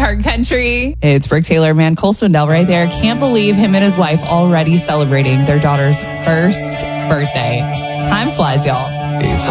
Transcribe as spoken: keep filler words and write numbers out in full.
iHeart Country. It's Brooke Taylor, man. Cole Swindell right there. Can't believe him and his wife already celebrating their daughter's first birthday. Time flies, y'all. It's